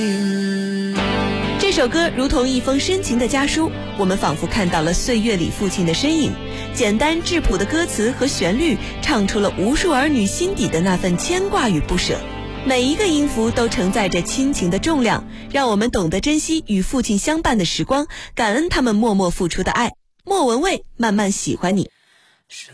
这首歌如同一封深情的家书，我们仿佛看到了岁月里父亲的身影。简单质朴的歌词和旋律，唱出了无数儿女心底的那份牵挂与不舍。每一个音符都承载着亲情的重量，让我们懂得珍惜与父亲相伴的时光，感恩他们默默付出的爱。莫文蔚，慢慢喜欢你。